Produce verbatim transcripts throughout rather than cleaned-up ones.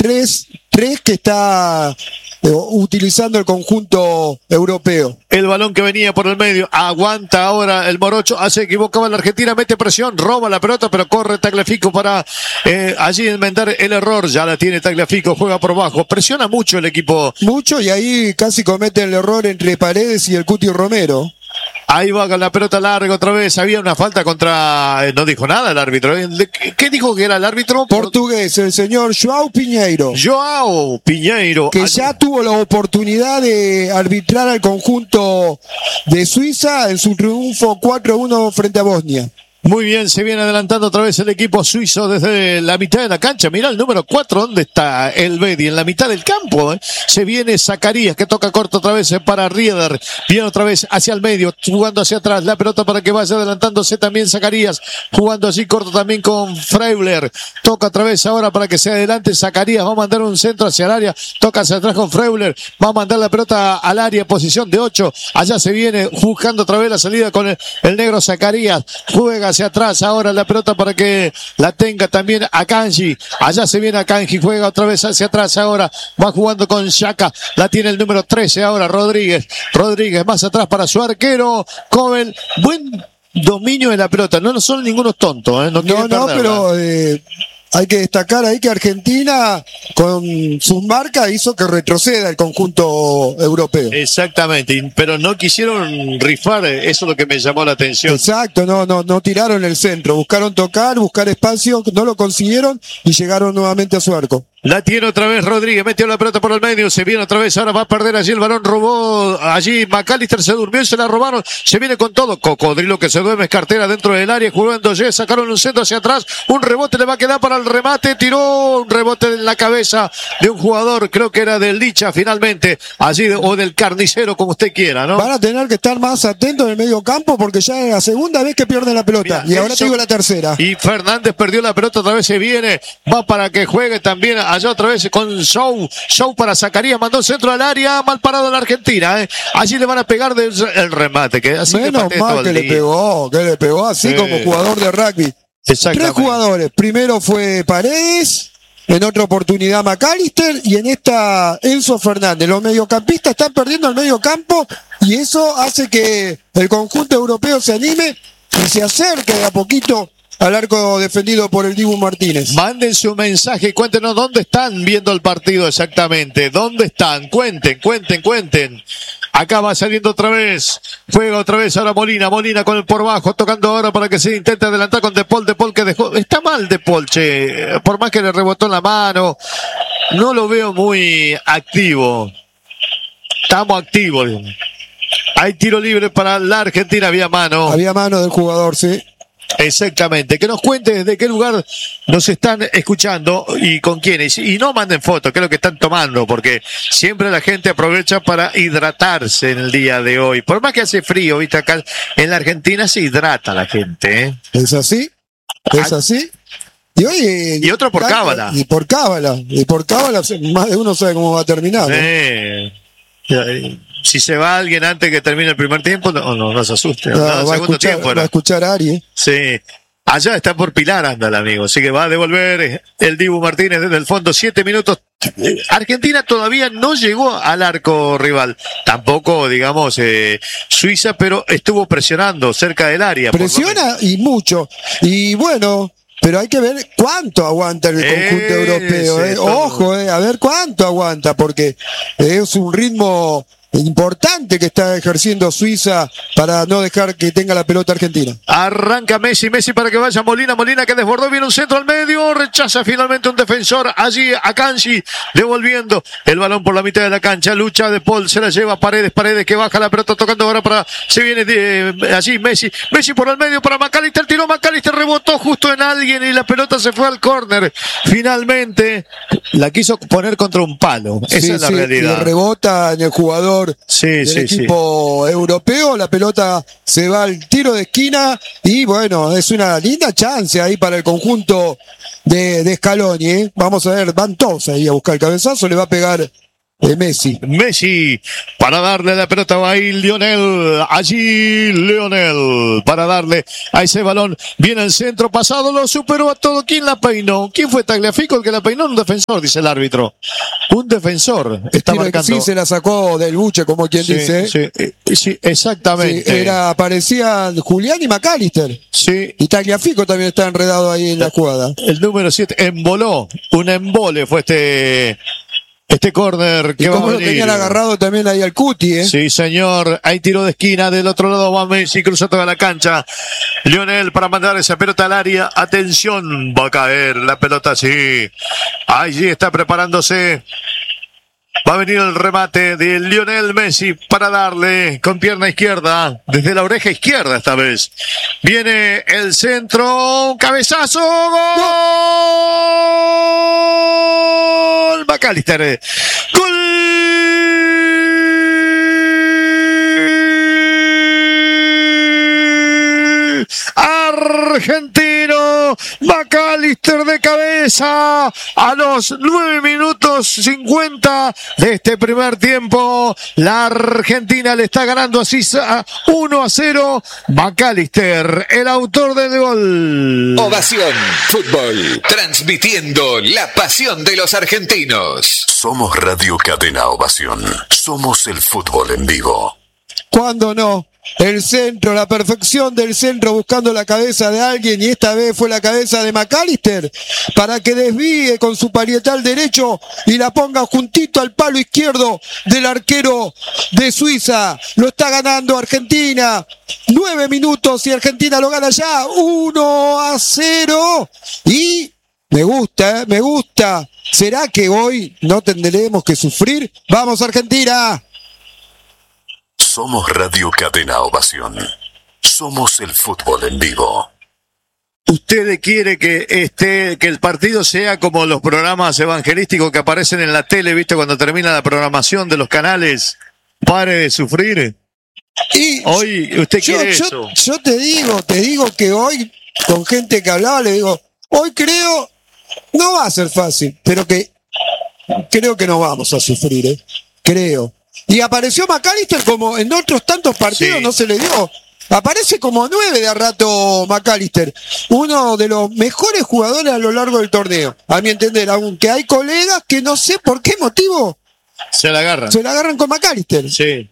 tres, tres que está eh, utilizando el conjunto europeo. El balón que venía por el medio, aguanta ahora el Morocho, hace equivocaba la Argentina, mete presión, roba la pelota, pero corre Tagliafico para eh, allí enmendar el error. Ya la tiene Tagliafico, juega por bajo, presiona mucho el equipo. Mucho, y ahí casi comete el error entre Paredes y el Cuti Romero. Ahí va con la pelota larga otra vez. Había una falta contra... Eh, no dijo nada el árbitro. ¿Qué dijo que era el árbitro? Portugués, el señor Joao Pinheiro. Joao Pinheiro. Que ya tuvo la oportunidad de arbitrar al conjunto de Suiza en su triunfo cuatro a uno frente a Bosnia. Muy bien, se viene adelantando otra vez el equipo suizo desde la mitad de la cancha. Mirá el número cuatro, ¿dónde está el Bedi? En la mitad del campo, ¿eh? Se viene Zacarías, que toca corto otra vez para Rieder. Viene otra vez hacia el medio, jugando hacia atrás. La pelota para que vaya adelantándose también Zacarías. Jugando así corto también con Freuler. Toca otra vez ahora para que se adelante Zacarías. Va a mandar un centro hacia el área. Toca hacia atrás con Freuler. Va a mandar la pelota al área, posición de ocho. Allá se viene buscando otra vez la salida con el, el negro Zacarías. Juega hacia atrás ahora la pelota para que la tenga también Akanji. Allá se viene Akanji, juega otra vez hacia atrás ahora, va jugando con Xhaka, la tiene el número trece ahora Rodríguez. Rodríguez más atrás para su arquero Kobel. Buen dominio de la pelota, no, no son ningunos tontos, ¿eh? No, no, no pero eh, hay que destacar ahí que Argentina con sus marcas hizo que retroceda el conjunto europeo. Exactamente, pero no quisieron rifar, eso es lo que me llamó la atención. Exacto, no, no, no tiraron el centro, buscaron tocar, buscar espacio, no lo consiguieron y llegaron nuevamente a su arco. La tiene otra vez Rodríguez, metió la pelota por el medio, se viene otra vez, ahora va a perder allí el balón, robó allí McAllister, se durmió y se la robaron, se viene con todo, Cocodrilo que se duerme, es cartera dentro del área, jugando Ye, sacaron un centro hacia atrás, un rebote le va a quedar para el remate, tiró un rebote en la cabeza de un jugador, creo que era del Licha finalmente, allí, o del Carnicero, como usted quiera, ¿no? Van a tener que estar más atentos en el medio campo porque ya es la segunda vez que pierden la pelota. Mira, y ahora te digo la tercera. Y Fernández perdió la pelota, otra vez se viene, va para que juegue también allá otra vez con Show, Show para Zacarías, mandó el centro al área, mal parado la Argentina, ¿eh? Allí le van a pegar del, el remate, que así menos que mal que le pegó, que le pegó así sí. Como jugador de rugby. Tres jugadores, primero fue Paredes, en otra oportunidad McAllister y en esta Enzo Fernández. Los mediocampistas están perdiendo el medio campo y eso hace que el conjunto europeo se anime y se acerque de a poquito al arco defendido por el Dibu Martínez. Manden su mensaje y cuéntenos dónde están viendo el partido exactamente. ¿Dónde están? Cuenten, cuenten, cuenten. Acá va saliendo otra vez. Juega otra vez ahora Molina. Molina con el por bajo. Tocando ahora para que se intente adelantar con De Paul. De Paul que dejó. Está mal De Paul, che. Por más que le rebotó en la mano. No lo veo muy activo. Estamos activos. Hay tiro libre para la Argentina. Había mano. Había mano del jugador, sí. Exactamente, que nos cuente desde qué lugar nos están escuchando y con quiénes, y no manden fotos, qué es lo que están tomando, porque siempre la gente aprovecha para hidratarse en el día de hoy, por más que hace frío, viste, acá en la Argentina se hidrata la gente, ¿eh? ¿Es así? ¿Es así? Y, oye, y otro por cábala. Y por cábala, y por cábala más de uno sabe cómo va a terminar, ¿no? Sí. Si se va alguien antes que termine el primer tiempo, no, no, no se asuste. No, no, va, segundo a escuchar, tiempo, va a escuchar a Ari. Sí. Allá está por Pilar, anda el amigo. Así que va a devolver el Dibu Martínez desde el fondo. Siete minutos. Argentina todavía no llegó al arco rival. Tampoco, digamos, eh, Suiza, pero estuvo presionando cerca del área. Presiona y mucho. Y bueno, pero hay que ver cuánto aguanta el conjunto eh, europeo. Eh. Ojo, eh, a ver cuánto aguanta, porque es un ritmo importante que está ejerciendo Suiza para no dejar que tenga la pelota Argentina. Arranca Messi, Messi para que vaya Molina, Molina que desbordó, viene un centro al medio, rechaza finalmente un defensor, allí Akanji devolviendo el balón por la mitad de la cancha, lucha De Paul, se la lleva Paredes, Paredes que baja la pelota tocando ahora para, se viene de, allí Messi, Messi por el medio para McAllister, tiró McAllister, rebotó justo en alguien y la pelota se fue al córner, finalmente la quiso poner contra un palo, esa sí, es la sí, realidad. Le rebota en el jugador Sí, del sí, equipo sí. europeo, la pelota se va al tiro de esquina y bueno, es una linda chance ahí para el conjunto de, de Scaloni, ¿eh? Vamos a ver, van todos ahí a buscar el cabezazo, le va a pegar de Messi. Messi, para darle la pelota va ahí Lionel, allí Lionel, para darle a ese balón, viene el centro, pasado, lo superó a todo. ¿Quién la peinó? ¿Quién fue Tagliafico el que la peinó? Un defensor, dice el árbitro. Un defensor está marcando. Sí, se la sacó del buche, como quien sí, dice. Sí, sí, exactamente. Sí, era, parecían Julián y McAllister. Sí. Y Tagliafico también está enredado ahí en la jugada. El número siete emboló, un embole fue este... Este córner que y va a venir. Como lo tenían agarrado también ahí al Cuti, ¿eh? Sí, señor. Hay tiro de esquina. Del otro lado va Messi, cruza toda la cancha. Lionel para mandar esa pelota al área. Atención, va a caer la pelota, sí. Allí está preparándose. Va a venir el remate de Lionel Messi para darle con pierna izquierda, desde la oreja izquierda esta vez. Viene el centro, cabezazo, gol. McAllister, gol. Argentino, McAllister de cabeza a los nueve minutos cincuenta de este primer tiempo. La Argentina le está ganando a Suiza uno a cero. McAllister, el autor del gol. Ovación Fútbol, transmitiendo la pasión de los argentinos. Somos Radio Cadena Ovación. Somos el fútbol en vivo. ¿Cuándo no? El centro, la perfección del centro buscando la cabeza de alguien, y esta vez fue la cabeza de McAllister para que desvíe con su parietal derecho y la ponga juntito al palo izquierdo del arquero de Suiza. Lo está ganando Argentina. Nueve minutos y Argentina lo gana ya uno a cero. Y me gusta, ¿eh? me gusta. ¿Será que hoy no tendremos que sufrir? ¡Vamos, Argentina! Somos Radio Cadena Ovación. Somos el fútbol en vivo. ¿Usted quiere que esté, que el partido sea como los programas evangelísticos que aparecen en la tele, viste, cuando termina la programación de los canales? Pare de sufrir. Y hoy usted yo, quiere yo, eso. Yo te digo, te digo que hoy, con gente que hablaba, le digo, hoy creo, no va a ser fácil, pero que creo que no vamos a sufrir, ¿eh? Creo. Y apareció McAllister como en otros tantos partidos, sí. No se le dio. Aparece como nueve de a rato McAllister. Uno de los mejores jugadores a lo largo del torneo. A mi entender, aunque hay colegas que no sé por qué motivo se la agarran. Se la agarran con McAllister. Sí.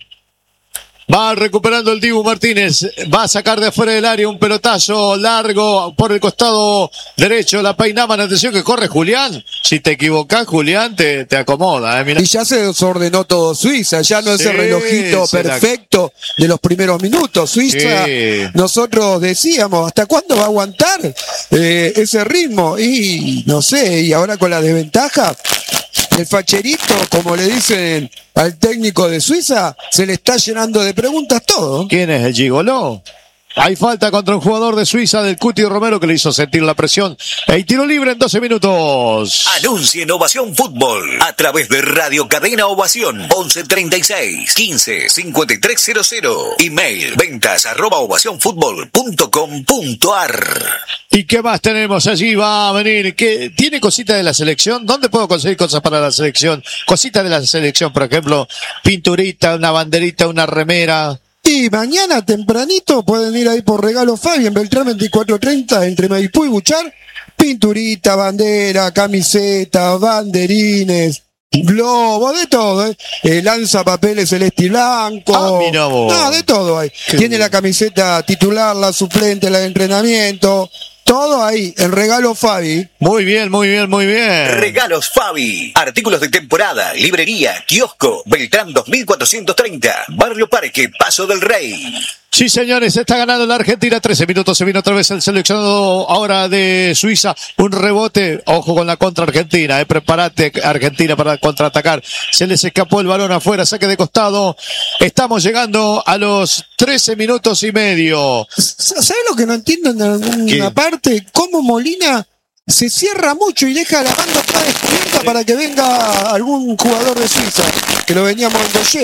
Va recuperando el Dibu Martínez, va a sacar de afuera del área un pelotazo largo por el costado derecho, la peinaban, atención que corre Julián, si te equivocás Julián te, te acomoda. ¿eh? Mirá. Y ya se desordenó todo Suiza, ya no es sí, el relojito perfecto la... de los primeros minutos. Suiza, sí. Nosotros decíamos, ¿hasta cuándo va a aguantar eh, ese ritmo? Y no sé, y ahora con la desventaja, el facherito, como le dicen al técnico de Suiza, se le está llenando de preguntas todo. ¿Quién es el gigoló? Hay falta contra un jugador de Suiza, del Cuti Romero, que le hizo sentir la presión. El tiro libre en doce minutos. Anuncien Ovación Fútbol a través de Radio Cadena Ovación once treinta y seis quince cincuenta y tres cero cero. Email ventas arroba ovación fútbol punto com punto ar. ¿Y qué más tenemos allí? Va a venir. ¿Qué, ¿Tiene cositas de la selección? ¿Dónde puedo conseguir cosas para la selección? Cositas de la selección, por ejemplo, pinturita, una banderita, una remera. Y mañana tempranito pueden ir ahí por Regalo Fabi en Beltrán veinticuatro treinta entre Maipú y Buchar. Pinturita, bandera, camiseta, banderines, globo, de todo, ¿eh? eh lanza papeles celeste y blanco. Ah, mira vos. No, de todo hay. Qué Tiene bien. La camiseta titular, la suplente, la de entrenamiento. Todo ahí, el Regalo Fabi. Muy bien, muy bien, muy bien. Regalos Fabi. Artículos de temporada, librería, kiosco, Beltrán dos mil cuatrocientos treinta, Barrio Parque, Paso del Rey. Sí, señores, está ganando la Argentina. trece minutos, se vino otra vez el seleccionado ahora de Suiza. Un rebote, ojo con la contra Argentina, eh. Prepárate Argentina para contraatacar. Se les escapó el balón afuera, saque de costado. Estamos llegando a los trece minutos y medio. ¿Sabes lo que no entiendo en alguna ¿Qué? parte? ¿Cómo Molina se cierra mucho y deja la banda toda descubierta para que venga algún jugador de Suiza? Que lo veníamos en Doye.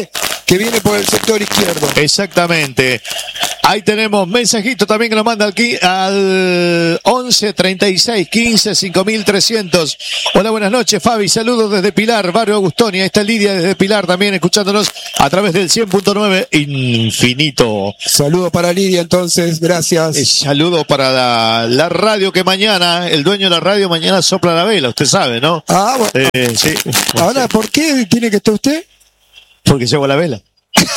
que viene por el sector izquierdo. Exactamente. Ahí tenemos mensajito también que nos manda aquí al once treinta y seis quince cinco mil trescientos. Hola, buenas noches, Fabi. Saludos desde Pilar, barrio Agustoni. Ahí está Lidia desde Pilar también escuchándonos a través del cien punto nueve Infinito. Saludos para Lidia entonces, gracias. Eh, saludo para la, la radio que mañana, el dueño de la radio mañana sopla la vela, usted sabe, ¿no? Ah, bueno. Eh, sí. Ahora, ¿por qué tiene que estar usted? Porque llevo la vela.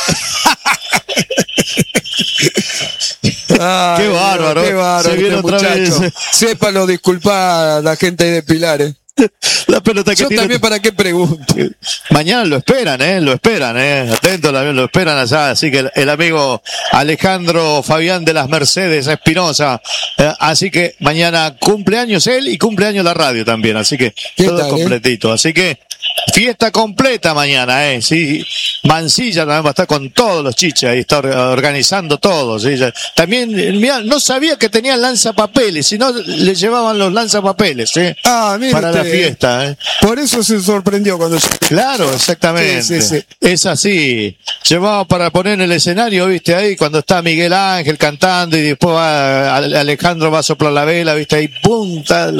Ay, qué bárbaro. Qué bárbaro. Se viene este otra muchacho. vez. Sépalo disculpar a la gente de Pilar. ¿eh? La pelota que Yo tiene... también para qué pregunto. Mañana lo esperan, ¿eh? Lo esperan, ¿eh? Atento, lo esperan allá. Así que el, el amigo Alejandro Fabián de las Mercedes Espinosa. Eh, así que mañana cumpleaños él y cumpleaños la radio también. Así que todo tal, completito. Eh? Así que fiesta completa mañana, ¿eh? Sí. Mansilla también va a estar con todos los chiches. Ahí está organizando todo. ¿sí? También, mirá, no sabía que tenían lanzapapeles, sino le llevaban los lanzapapeles, ¿eh? Ah, mire para usted, la fiesta, ¿eh? Por eso se sorprendió cuando yo... Claro, exactamente. Sí, sí, sí. Es así. Llevaba para poner en el escenario, viste, ahí cuando está Miguel Ángel cantando y después va, Alejandro va a soplar la vela, viste, ahí punta.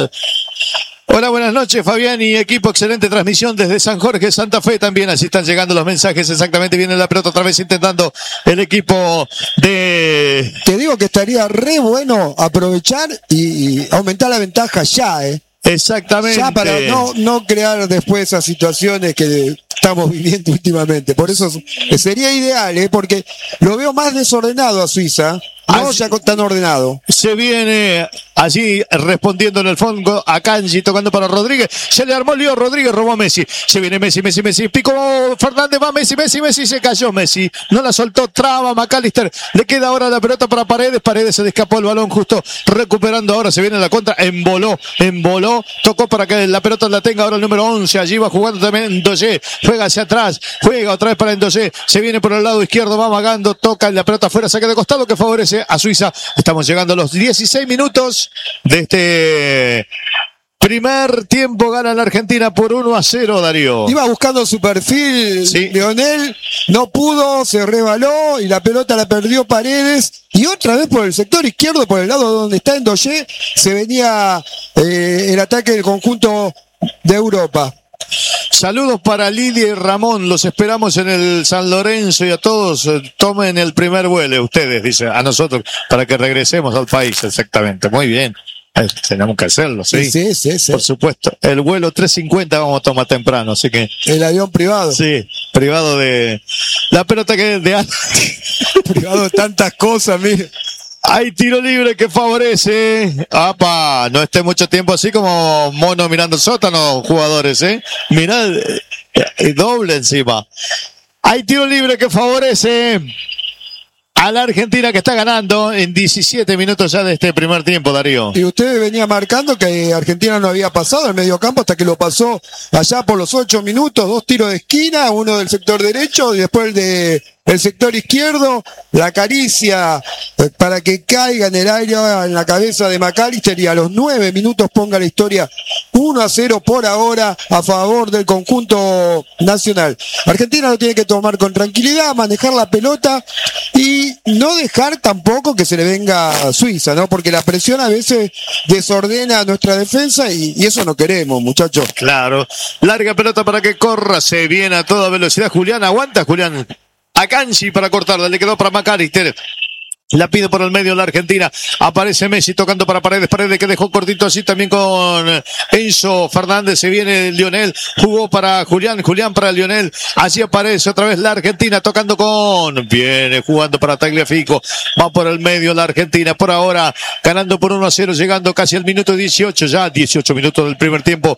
Hola, buenas noches, Fabián y equipo. Excelente transmisión desde San Jorge, Santa Fe también. Así están llegando los mensajes. Exactamente, viene la pelota otra vez intentando el equipo de... Te digo que estaría re bueno aprovechar y, y aumentar la ventaja ya, ¿eh? Exactamente. Ya para no, no crear después esas situaciones que estamos viviendo últimamente. Por eso sería ideal, ¿eh? Porque lo veo más desordenado a Suiza. No, ya tan ordenado. Se viene allí respondiendo en el fondo a Kanji, tocando para Rodríguez. Se le armó el lío, Rodríguez robó a Messi. Se viene Messi, Messi, Messi. Picó Fernández, va Messi, Messi, Messi. Se cayó Messi. No la soltó, traba McAllister. Le queda ahora la pelota para Paredes. Paredes se le escapó el balón justo recuperando ahora. Se viene la contra. Emboló, emboló. Tocó para que la pelota la tenga ahora el número once. Allí va jugando también Endoye. Juega hacia atrás. Juega otra vez para Endoye. Se viene por el lado izquierdo. Va amagando. Toca la pelota afuera. Saque de costado que favorece a Suiza. Estamos llegando a los dieciséis minutos de este primer tiempo. Gana la Argentina por uno a cero, Darío. Iba buscando su perfil, sí. Leonel, no pudo, se rebaló y la pelota la perdió Paredes. Y otra vez por el sector izquierdo, por el lado donde está Endoye, se venía eh, el ataque del conjunto de Europa. Saludos para Lidia y Ramón, los esperamos en el San Lorenzo y a todos eh, tomen el primer vuelo, ustedes, dice, a nosotros, para que regresemos al país, exactamente, muy bien. Eh, tenemos que hacerlo, ¿sí? Sí, sí, sí. Por supuesto. El vuelo tres cincuenta vamos a tomar temprano, así que... El avión privado. Sí, privado de... La pelota que de... Privado de tantas cosas, mire. Hay tiro libre que favorece. ¡Apa! No esté mucho tiempo así como mono mirando sótano, jugadores, ¿eh? Mirad, eh, doble encima. Hay tiro libre que favorece a la Argentina, que está ganando en diecisiete minutos ya de este primer tiempo, Darío. Y usted venía marcando que Argentina no había pasado el mediocampo hasta que lo pasó allá por los ocho minutos, dos tiros de esquina, uno del sector derecho y después el de el sector izquierdo, la caricia para que caiga en el aire en la cabeza de McAllister y a los nueve minutos ponga la historia uno a cero por ahora a favor del conjunto nacional. Argentina lo tiene que tomar con tranquilidad, manejar la pelota y no dejar tampoco que se le venga a Suiza, ¿no? Porque la presión a veces desordena nuestra defensa y, y eso no queremos, muchachos. Claro. Larga pelota para que corra, se viene a toda velocidad. Julián, aguanta, Julián. A Kanji para cortarla, le quedó para McAllister. La pide por el medio la Argentina. Aparece Messi tocando para Paredes. Paredes que dejó cortito así también con Enzo Fernández. Se viene Lionel. Jugó para Julián. Julián para Lionel. Allí aparece otra vez la Argentina tocando con... Viene jugando para Tagliafico. Va por el medio la Argentina. Por ahora ganando por uno a cero. Llegando casi al minuto dieciocho. Ya dieciocho minutos del primer tiempo.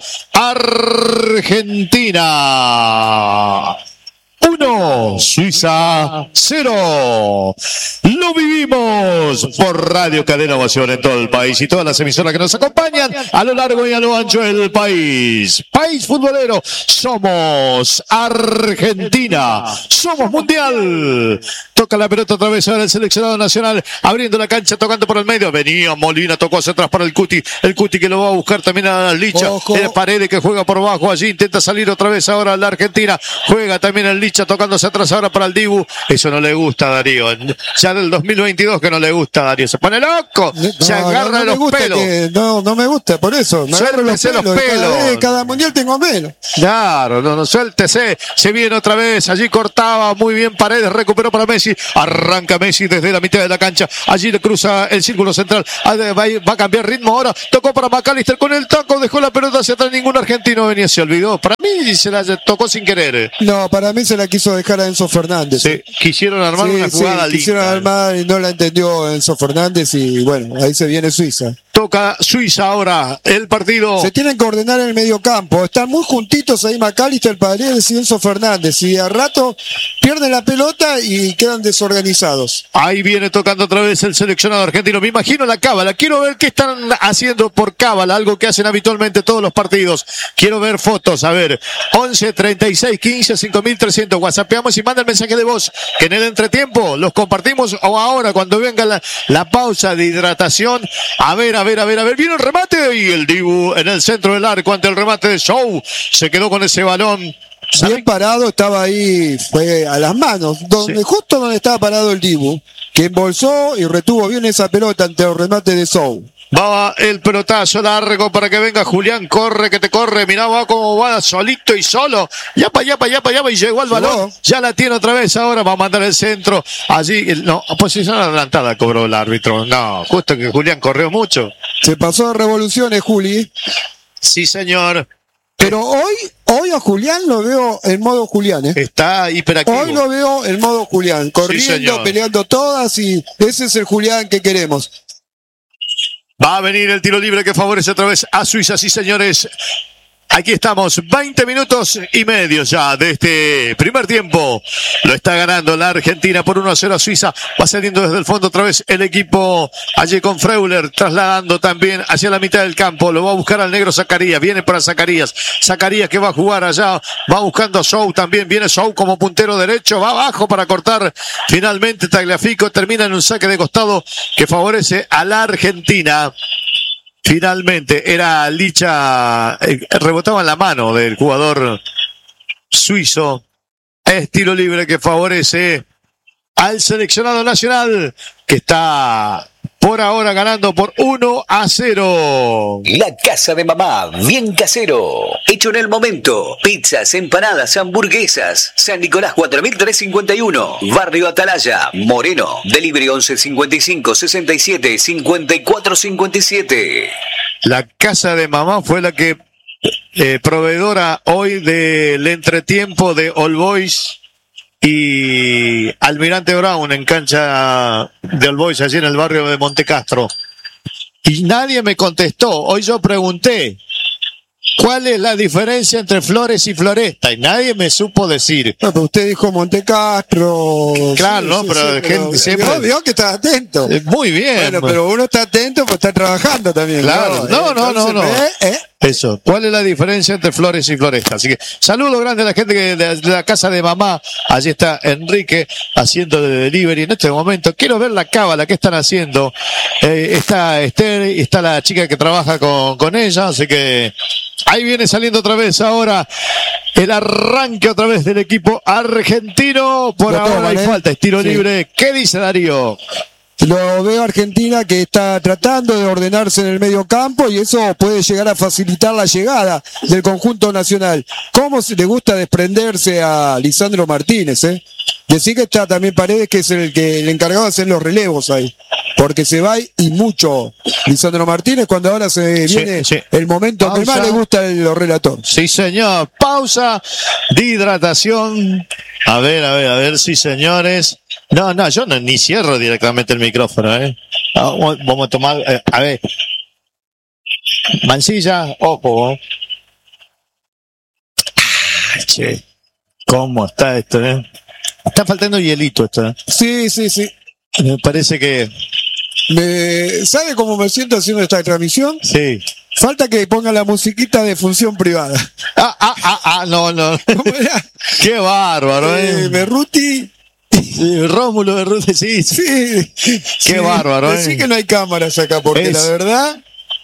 Argentina uno, Suiza cero. Lo vivimos por Radio Cadena Ovación en todo el país y todas las emisoras que nos acompañan a lo largo y a lo ancho del país. País futbolero, somos Argentina, somos mundial. Toca la pelota otra vez ahora el seleccionado nacional, abriendo la cancha, tocando por el medio. Venía Molina, tocó hacia atrás para el Cuti. El Cuti que lo va a buscar también a Licha. El Paredes que juega por abajo allí, intenta salir otra vez ahora la Argentina. Juega también el Licha derecha, tocándose atrás ahora para el Dibu. Eso no le gusta a Darío. Ya del dos mil veintidós que no le gusta a Darío. Se pone loco, no, se agarra no, no los pelos. Que, no, no me gusta, por eso. Me agarro los pelos. los pelos. Cada, vez, cada mundial tengo menos. Claro, no, no, suéltese. Se viene otra vez. Allí cortaba muy bien Paredes. Recuperó para Messi. Arranca Messi desde la mitad de la cancha. Allí le cruza el círculo central. Va a cambiar ritmo ahora. Tocó para McAllister con el taco. Dejó la pelota hacia atrás. Ningún argentino venía. Se olvidó. Para mí se la tocó sin querer. No, para mí se la quiso dejar a Enzo Fernández. Sí, quisieron armar sí, una jugada sí, linda. Quisieron armar y no la entendió Enzo Fernández y bueno, ahí se viene Suiza. Toca Suiza ahora el partido. Se tienen que ordenar en el medio campo. Están muy juntitos ahí McAllister, Paredes y Enzo Fernández. Y a rato pierden la pelota y quedan desorganizados. Ahí viene tocando otra vez el seleccionado argentino. Me imagino la cábala. Quiero ver qué están haciendo por cábala, algo que hacen habitualmente todos los partidos. Quiero ver fotos. A ver, once, treinta y seis, quince, cinco mil trescientos. WhatsAppeamos y manda el mensaje de voz. Que en el entretiempo los compartimos o ahora cuando venga la, la pausa de hidratación. A ver, a ver, a ver, a ver. Viene el remate y el Dibu en el centro del arco ante el remate de Show. Se quedó con ese balón. Bien parado, estaba ahí, fue a las manos, donde sí. Justo donde estaba parado el Dibu, que embolsó y retuvo bien esa pelota ante el remate de Show. Va el pelotazo largo para que venga Julián, corre que te corre, mirá va cómo va solito y solo, ya pa' allá, pa' allá, pa' allá, y llegó al balón, ya la tiene otra vez ahora, va a mandar el centro, allí, no, posición adelantada cobró el árbitro, no, justo que Julián corrió mucho. Se pasó de revoluciones, Juli. Sí, señor. Pero hoy, hoy a Julián lo veo en modo Julián, ¿eh? Está hiperactivo. Hoy lo veo en modo Julián, corriendo, sí, peleando todas y ese es el Julián que queremos. Va a venir el tiro libre que favorece otra vez a Suiza, sí señores. Aquí estamos, veinte minutos y medio ya de este primer tiempo. Lo está ganando la Argentina por uno a cero a Suiza. Va saliendo desde el fondo otra vez el equipo allí con Freuler, trasladando también hacia la mitad del campo. Lo va a buscar al negro Zacarías, viene para Zacarías. Zacarías que va a jugar allá, va buscando a Show también. Viene Show como puntero derecho, va abajo para cortar. Finalmente Tagliafico termina en un saque de costado que favorece a la Argentina. Finalmente era Licha, eh, rebotaba en la mano del jugador suizo. Es tiro libre que favorece al seleccionado nacional que está por ahora ganando por uno a cero. La casa de mamá, bien casero. Hecho en el momento. Pizzas, empanadas, hamburguesas. San Nicolás cuatro mil trescientos cincuenta y uno. Barrio Atalaya, Moreno. Delivery once cincuenta y cinco, sesenta y siete, cincuenta y cuatro cincuenta y siete. La casa de mamá fue la que eh, proveedora hoy del entretiempo de All Boys y Almirante Brown en cancha de All Boys allí en el barrio de Montecastro. Y nadie me contestó. Hoy yo pregunté ¿cuál es la diferencia entre Flores y Floresta? Y nadie me supo decir. No, pero usted dijo Montecastro. Claro, sí, no, sí, pero sí, gente pero siempre. Vio, vio que está atento. Muy bien. Bueno, pero uno está atento porque está trabajando también. Claro, no, no, no, no. ¿eh? ¿Eh? Eso. ¿Cuál es la diferencia entre Flores y Floresta? Así que saludo grande a la gente que de, de la casa de mamá. Allí está Enrique haciendo de delivery en este momento. Quiero ver la cábala que están haciendo. Eh, está Esther y está la chica que trabaja con, con ella. Así que ahí viene saliendo otra vez ahora el arranque otra vez del equipo argentino. Por Lo ahora toman, hay ¿eh? falta, es tiro Sí. libre. ¿Qué dice Darío? Lo veo a Argentina que está tratando de ordenarse en el medio campo y eso puede llegar a facilitar la llegada del conjunto nacional. ¿Cómo se le gusta desprenderse a Lisandro Martínez? ¿eh? Decir que está también Paredes, que es el que el encargado de hacer los relevos ahí. Porque se va y mucho Lisandro Martínez cuando ahora se Sí, viene sí. el momento que Pausa. más le gusta el los relator. Sí, señor. Pausa de hidratación. A ver, a ver, a ver, sí, señores. No, no, yo no, ni cierro directamente el micrófono, ¿eh? Ah, vamos a tomar, eh, a ver. Mancilla, ojo, ¿eh? Ay, che, ¿cómo está esto, eh? Está faltando hielito esto, ¿eh? Sí, sí, sí. Me parece que... Me, ¿Sabe cómo me siento haciendo esta transmisión? Sí. Falta que ponga la musiquita de función privada. Ah, ah, ah, ah, no, no. ¿Cómo era? Qué bárbaro, Eh, ¿eh? Berruti. Sí, Rómulo Berruti, sí. Sí. Qué bárbaro, ¿eh? Decí que no hay cámaras acá, porque Es- la verdad,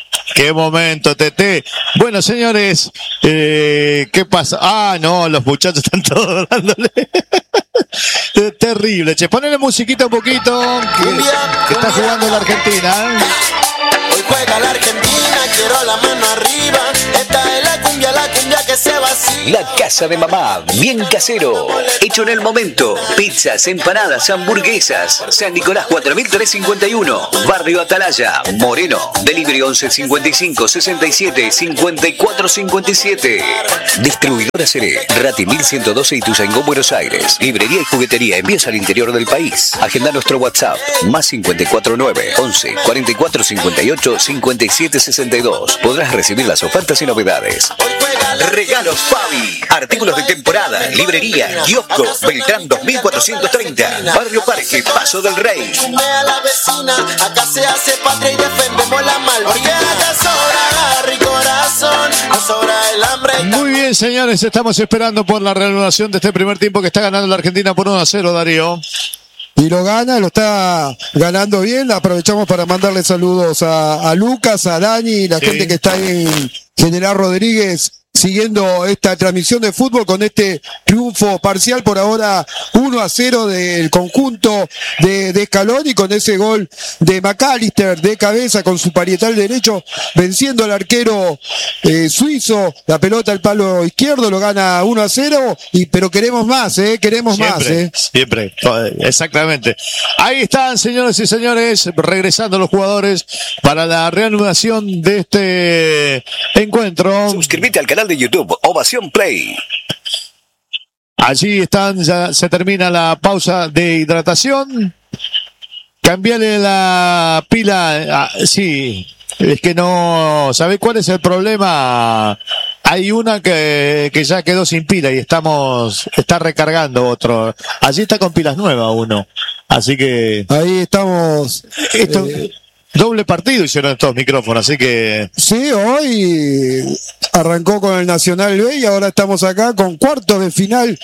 Qué momento, Tete. Bueno, señores, eh, ¿qué pasa? Ah, no, los muchachos están todos dándole. Terrible, che. Ponele musiquita un poquito. Que, que está jugando la Argentina. Hoy juega la Argentina, quiero la mano arriba. Esta es la cumbia, la cumbia que se vacila. La casa de mamá, bien casero. Hecho en el momento. Pizzas, empanadas, hamburguesas. San Nicolás cuatro mil trescientos cincuenta y uno. Barrio Atalaya, Moreno. Delivery once cincuenta y cinco sesenta y siete cincuenta y cuatro cincuenta y siete. Distribuidora Seré. Rati mil ciento doce Ituzaingó, Buenos Aires. Librería y juguetería. Envíos al interior del país. Agenda nuestro WhatsApp. Más cincuenta y cuatro nueve once cuarenta y cuatro cincuenta y ocho cincuenta y siete sesenta y dos. Podrás recibir las ofertas y novedades. Regalos Fabi. Artículos de temporada. Librería. Kiosco. Beltrán dos mil cuatrocientos treinta. Barrio Parque. Paso del Rey. A la vecina, acá se hace patria y defendemos la Malvinas. Porque acá sobra garra y corazón, no sobra el hambre. Muy bien, señores, estamos esperando por la reanudación de este primer tiempo que está ganando la Argentina por uno a cero, Darío. Y lo gana, lo está ganando bien. Aprovechamos para mandarle saludos a, a Lucas, a Dani, la sí. gente que está en General Rodríguez siguiendo esta transmisión de fútbol con este triunfo parcial por ahora uno a cero del conjunto de, de Scaloni, con ese gol de McAllister de cabeza con su parietal derecho venciendo al arquero eh, suizo. La pelota al palo izquierdo, lo gana uno a cero, y, pero queremos más, eh, queremos siempre, más. Eh. Siempre, exactamente. Ahí están, señores y señores, regresando los jugadores para la reanudación de este encuentro. Suscríbete al canal de YouTube, Ovación Play. Allí están, ya se termina la pausa de hidratación. Cambiale la pila. Ah, sí, es que no. ¿Sabe cuál es el problema? Hay una que, que ya quedó sin pila y estamos, está recargando otro. Allí está con pilas nuevas uno. Así que. Ahí estamos. Esto, eh... Doble partido hicieron estos micrófonos, así que... Sí, hoy arrancó con el Nacional B y ahora estamos acá con cuartos de final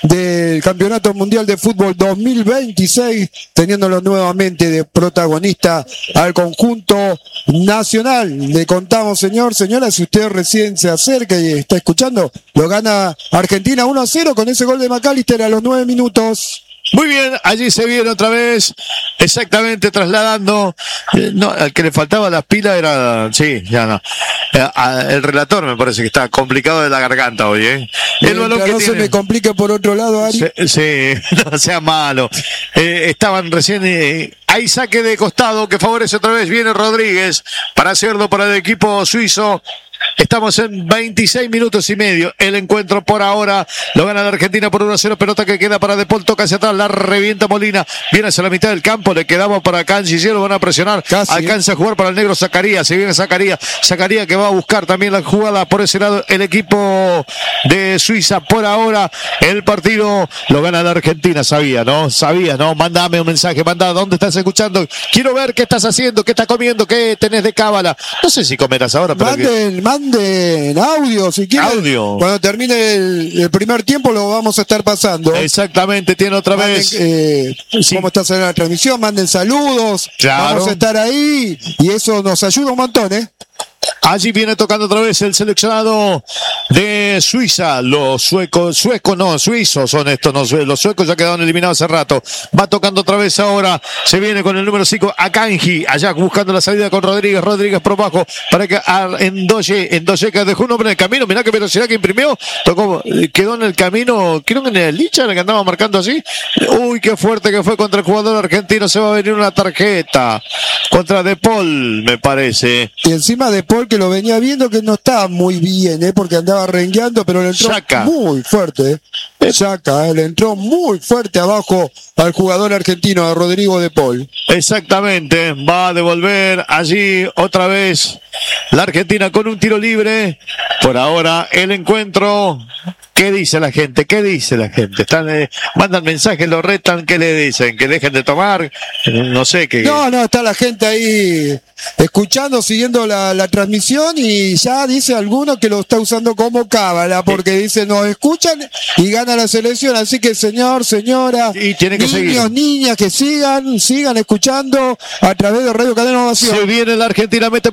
del Campeonato Mundial de Fútbol dos mil veintiséis, teniéndolo nuevamente de protagonista al conjunto nacional. Le contamos, señor, señora, si usted recién se acerca y está escuchando, lo gana Argentina uno a cero con ese gol de McAllister a los nueve minutos. Muy bien, allí se viene otra vez, exactamente trasladando, eh, no, al que le faltaba las pilas era, sí, ya no, eh, a, el relator me parece que está complicado de la garganta hoy, ¿eh? El balón que no tiene, se me complique por otro lado, Ari. Se, sí, no sea malo. Eh, estaban recién, eh, hay saque de costado que favorece otra vez, viene Rodríguez para hacerlo para el equipo suizo. Estamos en veintiséis minutos y medio. El encuentro por ahora lo gana la Argentina por uno a cero. Pelota que queda para De Paul, toca hacia atrás, la revienta Molina. Viene hacia la mitad del campo, le quedamos para Canciller, lo van a presionar. Casi. Alcanza a jugar para el negro Zacarías. Se viene Zacarías. Zacarías que va a buscar también la jugada por ese lado. El equipo de Suiza por ahora. El partido lo gana la Argentina. Sabía, ¿no? Sabía, ¿no? Mándame un mensaje, manda dónde estás escuchando. Quiero ver qué estás haciendo, qué estás comiendo, qué tenés de cábala. No sé si comerás ahora, pero. Manden, que... manden audio, si quieren. Audio. Cuando termine el, el primer tiempo lo vamos a estar pasando. Exactamente, tiene otra manden, vez. Eh, sí. ¿Cómo está saliendo la transmisión? Manden saludos. Claro. Vamos a estar ahí y eso nos ayuda un montón, ¿eh? Allí viene tocando otra vez el seleccionado de Suiza. Los suecos, suecos no, suizos son estos, no, los suecos ya quedaron eliminados hace rato. Va tocando otra vez ahora. Se viene con el número cinco, Akanji. Allá buscando la salida con Rodríguez. Rodríguez por bajo para que Endoye, Endoye que dejó un hombre en el camino. Mirá qué velocidad que imprimió. Tocó, quedó en el camino. Creo que en el Licha que andaba marcando así. Uy, qué fuerte que fue contra el jugador argentino. Se va a venir una tarjeta contra De Paul, me parece. Y encima De Paul, que lo venía viendo que no estaba muy bien, ¿eh? Porque andaba rengueando, pero le entró Shaka. muy fuerte. ¿eh? Shaka, ¿eh? le entró muy fuerte abajo al jugador argentino, a Rodrigo De Paul. Exactamente, va a devolver allí otra vez la Argentina con un tiro libre. Por ahora el encuentro. ¿Qué dice la gente? ¿Qué dice la gente? Están, eh, mandan mensajes, lo retan, ¿qué le dicen? ¿Que dejen de tomar? No sé qué. No, no, está la gente ahí escuchando, siguiendo la, la transmisión y ya dice alguno que lo está usando como cábala porque dice nos escuchan y gana la selección. Así que señor, señora, y tiene que niños, seguir. niñas, que sigan, sigan escuchando a través de Radio Cadena Ovación. Se viene la Argentina, mete presión, la pelota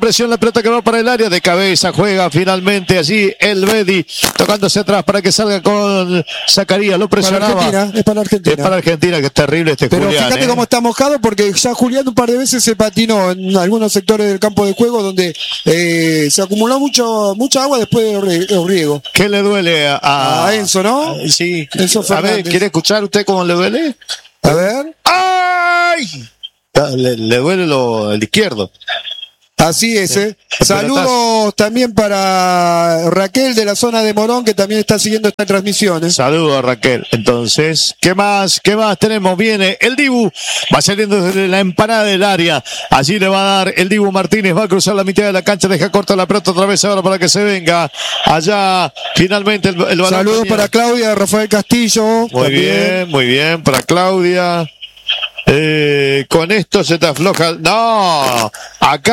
pelota que va para el área de cabeza, juega finalmente allí el Bedi, tocándose atrás para que salga con Zacarías, lo presionaba. Para Argentina, es para Argentina. Es para Argentina, que es terrible este Pero Julián. fíjate ¿eh? cómo está mojado, porque ya Julián un par de veces se patinó en algunos sectores del campo de juego donde eh, se acumuló mucho mucha agua después del riego. ¿Qué le duele a, a, a Enzo, no? A, sí. Enzo a ver, ¿quiere escuchar usted cómo le duele? A ver. ¡Ay! Le, le duele lo, el izquierdo. Así es, ¿eh? Saludos también para Raquel de la zona de Morón, que también está siguiendo esta transmisión, ¿eh? Saludos a Raquel. Entonces, ¿qué más? ¿Qué más tenemos? Viene el Dibu, va saliendo desde la empanada del área. Allí le va a dar el Dibu Martínez, va a cruzar la mitad de la cancha, deja corta la pelota otra vez ahora para que se venga. Allá, finalmente, el, el balón. Saludos venía. para Claudia, Rafael Castillo. Muy también. bien, muy bien, para Claudia. Eh, con esto se te afloja. No, acá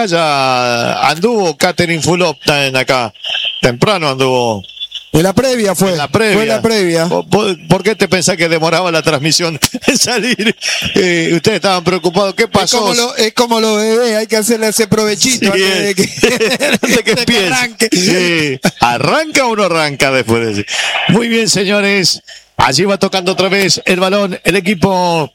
ya anduvo Catherine Fulop en acá. Temprano anduvo. En la previa fue. En la previa. Fue en la previa. ¿Por, por, por qué te pensás que demoraba la transmisión en salir? Eh, ustedes estaban preocupados. ¿Qué pasó? Es como lo, es como lo bebé, hay que hacerle ese provechito Sí, antes de que, antes de que empiece. arranque. Sí. ¿Arranca o no arranca después de eso? Muy bien, señores. Allí va tocando otra vez el balón el equipo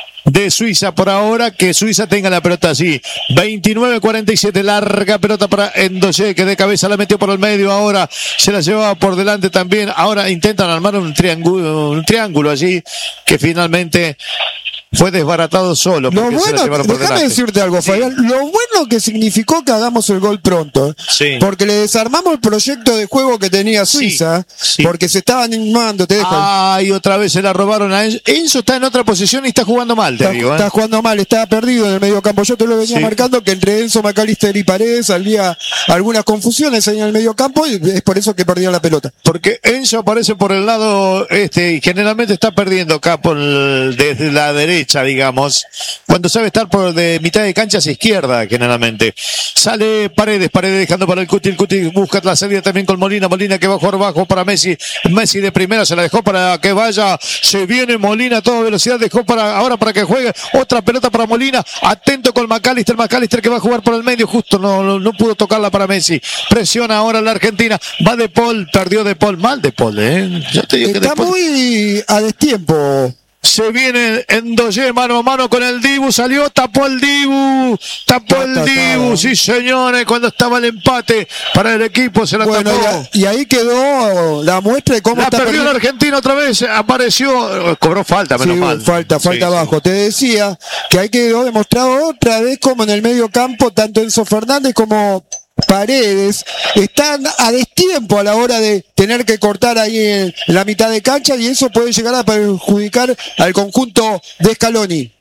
de Suiza por ahora, que Suiza tenga la pelota así. veintinueve cuarenta y siete, larga pelota para Endoye, que de cabeza la metió por el medio, ahora se la llevaba por delante también, ahora intentan armar un triángulo, un triángulo allí, que finalmente fue desbaratado solo. Lo porque se la bueno, llevaron por déjame delante. decirte algo, Fabián. Lo bueno que significó que hagamos el gol pronto. Sí. Porque le desarmamos el proyecto de juego que tenía Suiza. Sí. Porque se estaban animando, te dejo. Ay, otra vez se la robaron a Enzo. Enzo está en otra posición y está jugando mal, te Está, digo. ¿eh? está jugando mal, estaba perdido en el medio campo. Yo te lo venía Sí. marcando que entre Enzo, McAllister y Paredes había algunas confusiones ahí en el medio campo y es por eso que perdía la pelota. Porque Enzo aparece por el lado este y generalmente está perdiendo acá por el- desde la derecha, digamos, cuando sabe estar por de mitad de cancha hacia izquierda, generalmente. Sale Paredes, Paredes dejando para el Cuti, el Cuti busca la salida también con Molina, Molina que va a jugar bajo para Messi, Messi de primera se la dejó para que vaya, se viene Molina a toda velocidad, dejó para ahora para que juegue, otra pelota para Molina, atento con McAllister, McAllister que va a jugar por el medio, justo no, no, no pudo tocarla para Messi, presiona ahora la Argentina, va De Paul, perdió De Paul, mal De Paul, ¿eh? Yo te digo que Está De Paul- muy a destiempo. Se viene Endoye mano a mano con el Dibu, salió, tapó el Dibu, tapó Ta, el ta, ta. Dibu, sí señores, cuando estaba el empate para el equipo se la Bueno, tapó. y, a- y ahí quedó la muestra de cómo La está perdió perdiendo. la Argentina otra vez, apareció, cobró falta, menos Sí, mal. falta, falta Sí, abajo. Te decía que ahí quedó demostrado otra vez como en el medio campo, tanto Enzo Fernández como Paredes están a destiempo a la hora de tener que cortar ahí en la mitad de cancha y eso puede llegar a perjudicar al conjunto de Scaloni.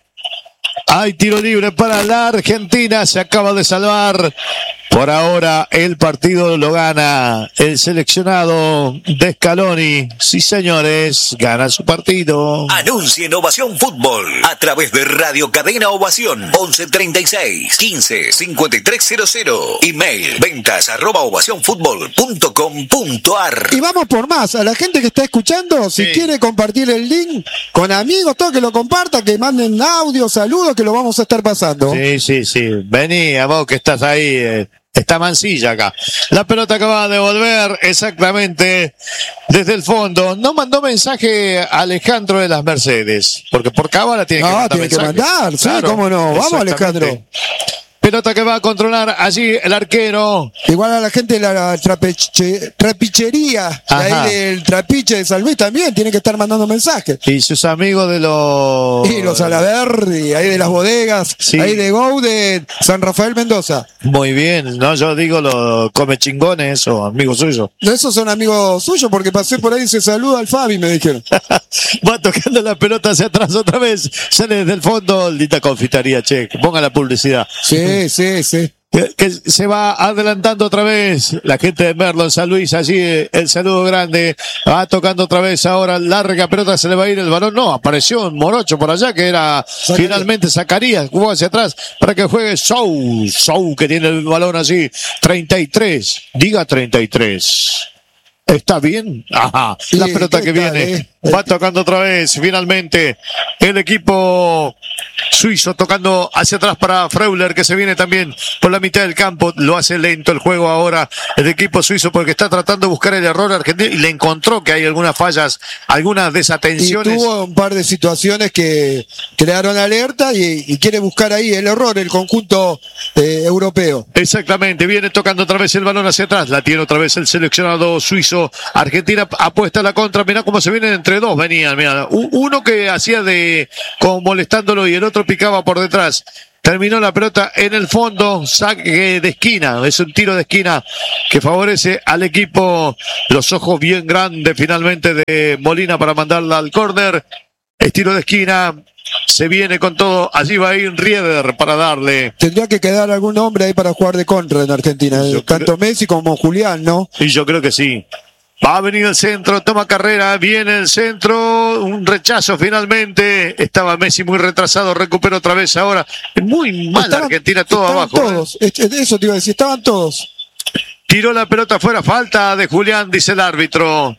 Hay tiro libre para la Argentina, se acaba de salvar. Por ahora el partido lo gana el seleccionado de Scaloni. Sí, señores, gana su partido. Anuncia Innovación Fútbol a través de Radio Cadena Ovación once treinta y seis, quince, cincuenta y tres cero cero. Email ventas arroba ovación fútbol punto com punto ar. Y vamos por más, a la gente que está escuchando, si Sí. quiere compartir el link con amigos, todo que lo comparta, que manden audio, saludos, que lo vamos a estar pasando. Sí, sí, sí. Vení, a vos que estás ahí. eh, Está Mancilla acá. La pelota acaba de volver exactamente desde el fondo. No mandó mensaje a Alejandro de las Mercedes, porque por cábala tiene que Ah, mandar tiene que mensaje. mandar, sí, cómo no. Vamos, exactamente. Alejandro. Pelota que va a controlar allí el arquero. Igual a la gente de la trapeche- trapichería, de Ajá. ahí del trapiche de San Luis también, tiene que estar mandando mensajes. Y sus amigos de los... Y los Alaverdi, ahí de las bodegas, Sí. ahí de Gou, de San Rafael Mendoza. Muy bien, no, yo digo los come chingones, o amigos suyos. No, esos son amigos suyos porque pasé por ahí y se saluda al Fabi, me dijeron. Va tocando la pelota hacia atrás otra vez. Sale desde el fondo, linda confitería, che, que ponga la publicidad. Sí, sí, sí. Que, que se va adelantando otra vez la gente de Merlo en San Luis, allí eh, el saludo grande, va tocando otra vez ahora, larga pelota, se le va a ir el balón, no, apareció un morocho por allá que era Zacarías. finalmente Zacarías, jugó hacia atrás para que juegue Sou, Sou que tiene el balón allí, treinta y tres, diga treinta y tres. ¿Está bien? Ajá. La Sí, pelota que tal, viene. eh? Va tocando otra vez. Finalmente, el equipo suizo tocando hacia atrás para Freuler, que se viene también por la mitad del campo. Lo hace lento el juego ahora el equipo suizo porque está tratando de buscar el error argentino y le encontró que hay algunas fallas, algunas Y desatenciones. tuvo un par de situaciones que crearon alerta y, y quiere buscar ahí el error el conjunto eh, europeo. Exactamente, viene tocando otra vez el balón hacia atrás, la tiene otra vez el seleccionado suizo. Argentina apuesta a la contra, mirá cómo se vienen entre dos, venían, mirá. Uno que hacía de, como molestándolo y el otro picaba por detrás. Terminó la pelota en el fondo, saque de esquina, es un tiro de esquina que favorece al equipo, los ojos bien grandes finalmente de Molina para mandarla al córner. Es tiro de esquina, se viene con todo, allí va a ir Rieder para darle. Tendría que quedar algún hombre ahí para jugar de contra en Argentina, Yo tanto Messi como Julián, ¿no? Y yo creo que sí. Va a venir el centro, toma carrera, viene el centro, un rechazo finalmente. Estaba Messi muy retrasado, recupera otra vez ahora. Muy mal Estaban- Argentina, todo estaban abajo. ¿eh? Todos, Es- es- eso te iba a decir, estaban todos. Tiró la pelota afuera, falta de Julián, dice el árbitro.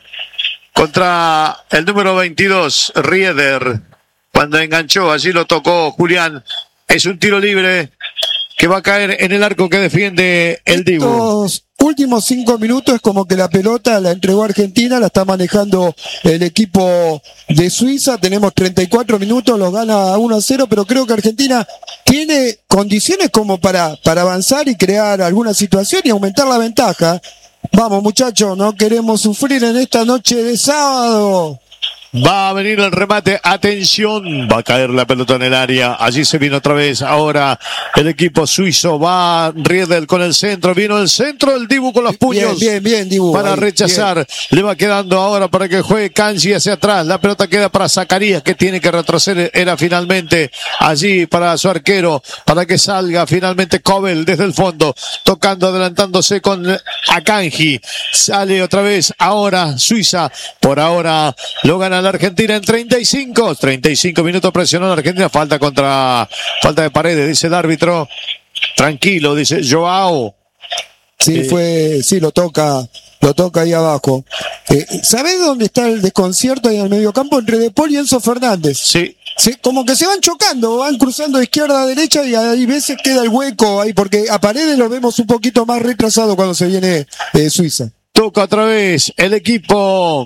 Contra el número veintidós, Rieder. Cuando enganchó, allí lo tocó Julián. Es un tiro libre que va a caer en el arco que defiende el Dibu. Estos últimos cinco minutos es como que la pelota la entregó Argentina, la está manejando el equipo de Suiza. Tenemos treinta y cuatro minutos, los gana uno a cero, pero creo que Argentina tiene condiciones como para, para avanzar y crear alguna situación y aumentar la ventaja. Vamos, muchachos, no queremos sufrir en esta noche de sábado. Va a venir el remate, atención, va a caer la pelota en el área, allí se vino otra vez, ahora el equipo suizo va Riedel con el centro, vino el centro, el Dibu con los puños. Bien, bien, bien, Dibu. Para ahí, rechazar, bien. le va quedando ahora para que juegue Kanji hacia atrás, la pelota queda para Zacarías que tiene que retroceder, era finalmente allí para su arquero, para que salga finalmente Kobel desde el fondo, tocando, adelantándose con Akanji, sale otra vez ahora Suiza, por ahora lo gana la Argentina en treinta y cinco, treinta y cinco minutos presionó la Argentina, falta contra, falta de Paredes, dice el árbitro, tranquilo, dice Joao. Sí, Eh, fue, sí, lo toca, lo toca ahí abajo. Eh, ¿Sabés dónde está el desconcierto ahí en el mediocampo entre De Paul y Enzo Fernández? Sí, Sí, como que se van chocando, van cruzando de izquierda a derecha y hay veces queda el hueco ahí, porque a Paredes lo vemos un poquito más retrasado cuando se viene de Suiza. toca otra vez el equipo.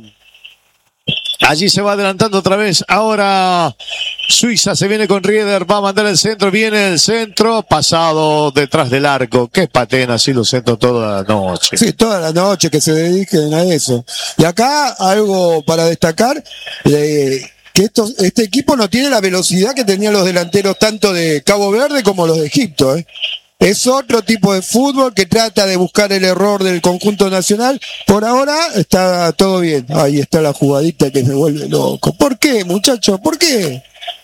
Allí se va adelantando otra vez. Ahora Suiza se viene con Rieder. Va a mandar el centro. Viene el centro. Pasado detrás del arco. Qué patena. Así lo siento toda la noche. Sí, toda la noche que se dediquen a eso. Y acá algo para destacar, eh, que estos, este equipo no tiene la velocidad que tenían los delanteros tanto de Cabo Verde como los de Egipto. ¿eh? Es otro tipo de fútbol que trata de buscar el error del conjunto nacional. Por ahora está todo bien. Ahí está la jugadita que me vuelve loco. ¿Por qué, muchachos? ¿Por qué?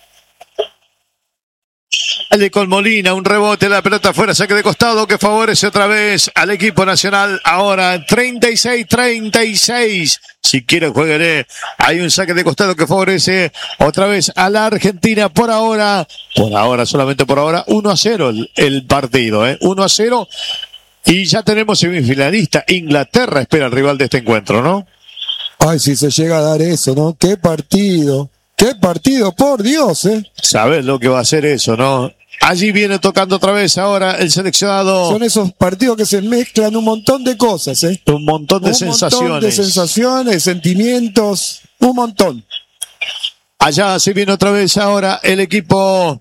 Sale con Molina, un rebote, la pelota afuera, saque de costado que favorece otra vez al equipo nacional. Ahora treinta y seis treinta y seis. Si quiere, jueguele. Hay un saque de costado que favorece otra vez a la Argentina. Por ahora, por ahora, solamente por ahora, uno a cero el, el partido, ¿eh? uno a cero. Y ya tenemos semifinalista. Inglaterra espera al rival de este encuentro, ¿no? Ay, si se llega a dar eso, ¿no? ¡Qué partido! ¡Qué partido! ¡Por Dios, eh! Sabes lo que va a ser eso, ¿no? Allí viene tocando otra vez ahora el seleccionado. Son esos partidos que se mezclan un montón de cosas, ¿eh? Un montón de un sensaciones. montón de sensaciones, sentimientos, un montón. Allá se viene otra vez ahora el equipo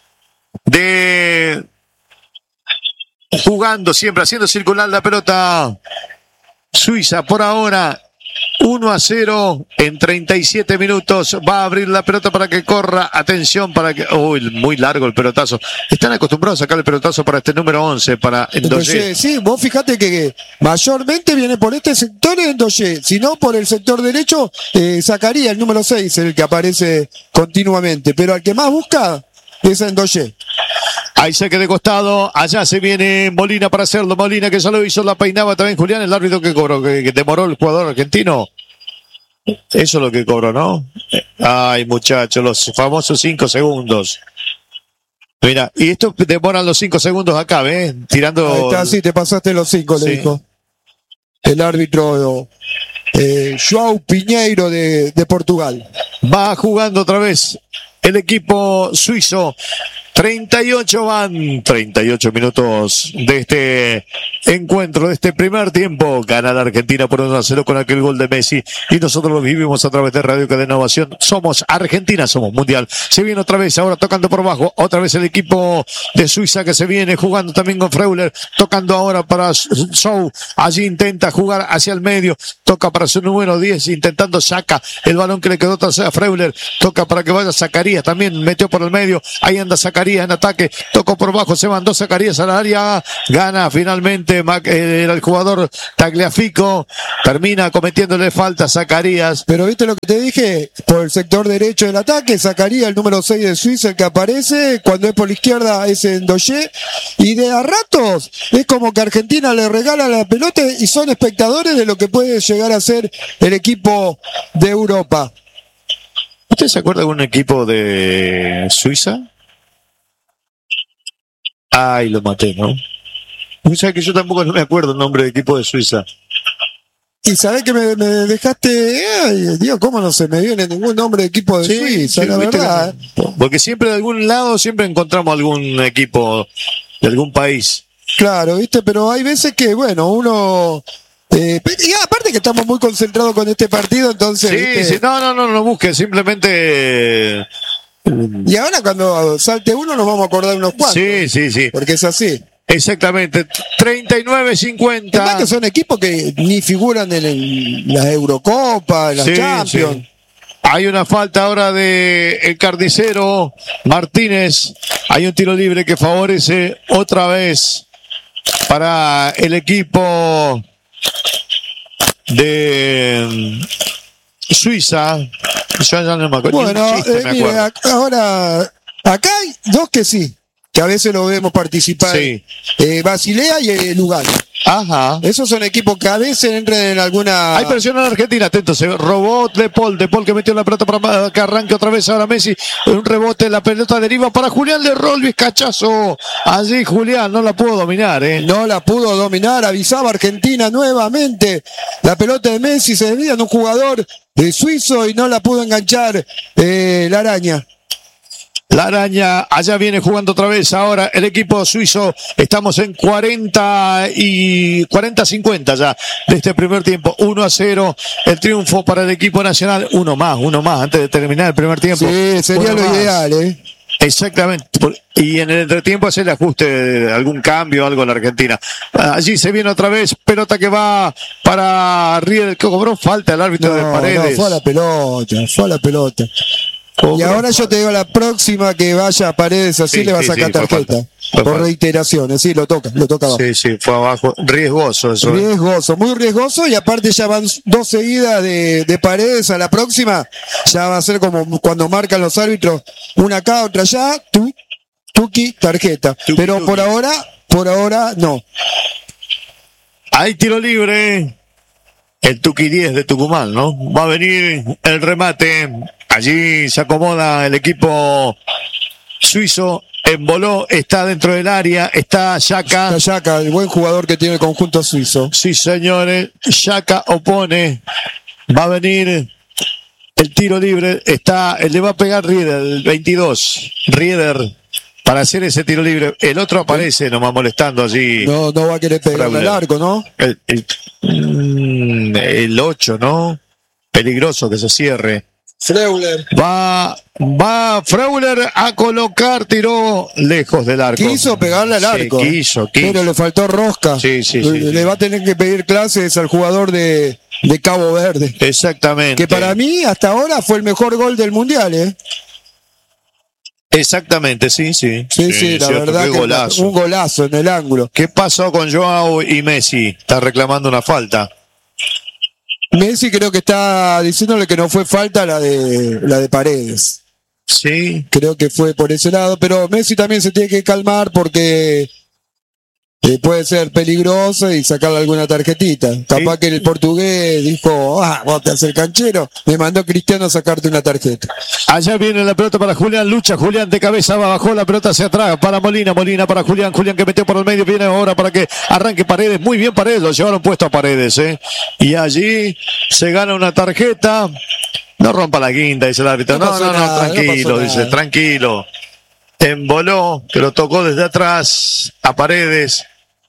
de jugando siempre, haciendo circular la pelota. Suiza por ahora uno a cero en treinta y siete minutos. Va a abrir la pelota para que corra. Atención para que... Uy, muy largo el pelotazo. Están acostumbrados a sacar el pelotazo para este número once, para Endoye. Entonces, sí, vos fíjate que mayormente viene por este sector Endoye, si no por el sector derecho, eh, sacaría el número seis, el que aparece continuamente, pero al que más busca es Endoye. Ahí saque de costado, allá se viene Molina para hacerlo, Molina que ya lo hizo, la peinaba también Julián, el árbitro que cobró, que, que demoró el jugador argentino. Eso es lo que cobró, ¿no? Ay, muchachos, los famosos cinco segundos. Mira, y esto demoran los cinco segundos acá, ¿ves? Tirando... Ahí está, sí, te pasaste los cinco, Sí. le dijo el árbitro eh, João Pinheiro de, de Portugal. Va jugando otra vez el equipo suizo. treinta y ocho van, treinta y ocho minutos de este encuentro, de este primer tiempo. Gana la Argentina por uno a cero con aquel gol de Messi. Y nosotros lo vivimos a través de Radio Cadena Ovación. Somos Argentina, somos Mundial. Se viene otra vez, ahora tocando por abajo. Otra vez el equipo de Suiza que se viene jugando también con Freuler. Tocando ahora para Sou. Allí intenta jugar hacia el medio. Toca para su número diez, intentando saca el balón que le quedó a Freuler. Toca para que vaya Zacarías. También metió por el medio. Ahí anda Zacarías en ataque, tocó por bajo, se mandó Zacarías al área, gana finalmente eh, era el jugador Tagliafico, termina cometiéndole falta a Zacarías. Pero viste lo que te dije, por el sector derecho del ataque, Zacarías, el número seis de Suiza, el que aparece, cuando es por la izquierda es Endoye, y de a ratos es como que Argentina le regala la pelota y son espectadores de lo que puede llegar a ser el equipo de Europa. ¿Usted se acuerda de un equipo de Suiza? Ay, lo maté, ¿no? O sea que yo tampoco no me acuerdo el nombre del equipo de Suiza. Y sabés que me, me dejaste, ay, Dios, cómo no se me viene ningún nombre de equipo de sí, Suiza, sí, la verdad. Que, porque siempre de algún lado siempre encontramos algún equipo de algún país. Claro, viste, pero hay veces que, bueno, uno... Eh, y aparte que estamos muy concentrados con este partido, entonces... Sí, ¿viste? sí, no, no, no, no busque, simplemente... Y ahora cuando salte uno nos vamos a acordar unos cuantos. Sí, sí, sí. Porque es así. Exactamente. treinta y nueve cincuenta. Además que son equipos que ni figuran en el, la Eurocopa, en la sí, Champions. Sí. Hay una falta ahora de el carnicero Martínez. Hay un tiro libre que favorece otra vez para el equipo de Suiza. Yo ya no me acuerdo. Bueno, chiste, eh, me mire, ahora acá hay dos que sí, que a veces lo vemos participar. Sí. Eh, Basilea y eh, Lugano. Ajá. Esos son equipos que a veces entran en alguna... Hay presión en Argentina, atento, se robó De Paul, De Paul que metió la pelota para que arranque otra vez ahora Messi, un rebote, la pelota deriva para Julián de Rolvis, cachazo, allí Julián no la pudo dominar, eh. No la pudo dominar, avisaba Argentina nuevamente, la pelota de Messi se desvía en un jugador de suizo y no la pudo enganchar eh, la araña. La araña, allá viene jugando otra vez ahora el equipo suizo. Estamos en cuarenta y cuarenta cincuenta ya de este primer tiempo. uno a cero. El triunfo para el equipo nacional. Uno más, uno más antes de terminar el primer tiempo. Sí, sería uno lo más. ideal, ¿eh? Exactamente. Y en el entretiempo hacer el ajuste, algún cambio, algo en la Argentina. Allí se viene otra vez, pelota que va para Riel, que cobró falta el árbitro no, de Paredes. No, fue a la pelota, fue a la pelota. Cobró y ahora yo te digo, la próxima que vaya a Paredes así sí, le va a sí, sacar sí, fue tarjeta. falta. Fue Por falta. reiteraciones, sí, lo toca, lo toca abajo. Sí, sí, fue abajo. Riesgoso eso. Riesgoso, muy riesgoso, y aparte ya van dos seguidas de, de Paredes a la próxima. Ya va a ser como cuando marcan los árbitros, una acá, otra allá, tu, tuki, tarjeta. Tuki, Pero tuki. por ahora, por ahora no. Hay tiro libre. El Tuki diez de Tucumán, ¿no? Va a venir el remate. Allí se acomoda el equipo suizo. Emboló, está dentro del área. Está Xhaka. Está Xhaka, el buen jugador que tiene el conjunto suizo. Sí, señores. Xhaka opone. Va a venir el tiro libre. Está, le va a pegar Rieder, el veintidós. Rieder. Para hacer ese tiro libre. El otro aparece nomás molestando allí. No, no va a querer pegarle al arco, ¿no? El, el, mm, el ocho, ¿no? Peligroso que se cierre. Freuler. Va, va Freuler a colocar, tiró lejos del arco. Quiso pegarle al arco. Sí, quiso, quiso. Pero le faltó rosca. Sí, sí, le, sí, le sí. va a tener que pedir clases al jugador de, de Cabo Verde. Exactamente. Que para mí, hasta ahora, fue el mejor gol del Mundial, ¿eh? Exactamente, sí, sí. Sí, sí, sí la cierto, verdad qué que golazo. un golazo en el ángulo. ¿Qué pasó con Joao y Messi? Está reclamando una falta. Messi creo que está diciéndole que no fue falta la de la de Paredes. Sí. Creo que fue por ese lado, pero Messi también se tiene que calmar porque eh, puede ser peligroso y sacarle alguna tarjetita. Capaz Sí. que el portugués dijo, ah, vos te haces el canchero, me mandó Cristiano a sacarte una tarjeta. Allá viene la pelota para Julián, lucha Julián de cabeza, bajó la pelota hacia atrás para Molina, Molina para Julián, Julián que metió por el medio, viene ahora para que arranque Paredes, muy bien Paredes, lo llevaron puesto a Paredes, ¿eh? Y allí se gana una tarjeta, no rompa la guinda, dice el árbitro, No no, pasó no, no, nada, no tranquilo, pasó dice, nada. tranquilo, emboló, que lo tocó desde atrás a Paredes,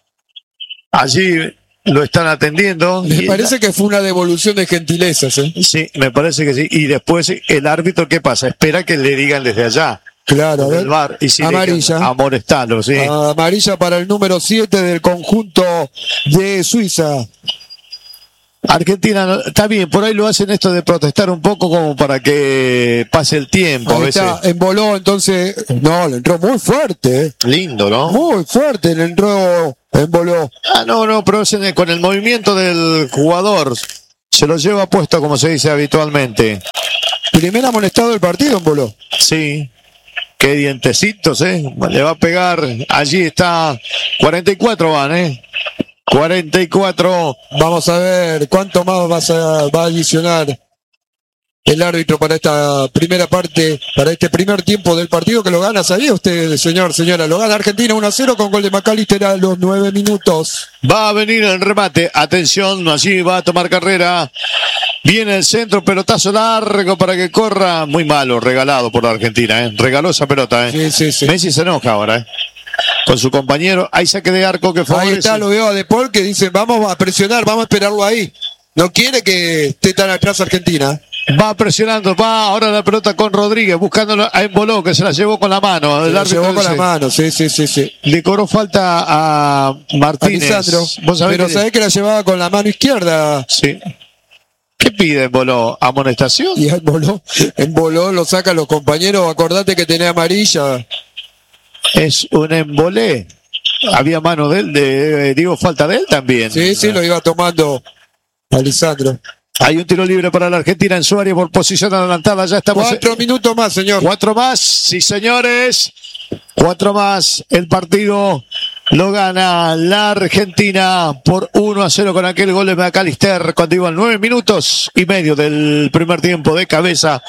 allí lo están atendiendo. Me Y- parece que fue una devolución de gentilezas, ¿eh? Sí, me parece que sí. Y después el árbitro, ¿qué pasa? Espera que le digan desde allá. Claro, a ver. El bar, y si Amarilla. amonestarlo, sí. Amarilla para el número siete del conjunto de Suiza. Argentina, no- está bien, por ahí lo hacen esto de protestar un poco como para que pase el tiempo. A Ahí veces. está, emboló, entonces, no, le entró muy fuerte, ¿eh? Lindo, ¿no? Muy fuerte, le entró, emboló. Ah, no, no, pero es en el- con el movimiento del jugador. Se lo lleva puesto, como se dice habitualmente. Primer amonestado del partido, emboló. Sí. Qué dientecitos, ¿eh? Le va a pegar. Allí está. cuarenta y cuatro van, ¿eh? cuarenta y cuatro. Vamos a ver cuánto más vas a- va a adicionar el árbitro para esta primera parte, para este primer tiempo del partido que lo gana. ¿Sabía usted, señor, señora? Lo gana Argentina uno a cero con gol de McAllister a los nueve minutos. Va a venir el remate. Atención, allí va a tomar carrera. Viene el centro, pelotazo largo para que corra. Muy malo, regalado por la Argentina, ¿eh? Regaló esa pelota, ¿eh? Sí, sí, sí. Messi se enoja ahora, ¿eh? Con su compañero. Hay saque de arco que Ahí favorece. está, lo veo a De Paul que dice, vamos a presionar, vamos a esperarlo ahí. No quiere que esté tan atrás Argentina. Va presionando, va ahora la pelota con Rodríguez, buscándolo a Emboló, que se la llevó con la mano. El Lo árbitro llevó con la dice, mano, sí, sí, sí, sí. le cobró falta a Martínez. Alisandro. ¿Vos sabés Pero que- sabés que la llevaba con la mano izquierda. Sí. ¿Qué pide Emboló? ¿Amonestación? Y emboló, emboló, lo sacan los compañeros. Acordate que tenía amarilla. Es un embolé. Había mano de él, de, eh, digo, falta de él también. Sí, sí, lo iba tomando Alisandro. Hay un tiro libre para la Argentina en su área por posición adelantada. Ya estamos. Cuatro minutos más, señor. Cuatro más, sí señores. Cuatro más. El partido lo gana la Argentina por uno a cero con aquel gol de McAllister cuando iban nueve minutos y medio del primer tiempo de cabeza.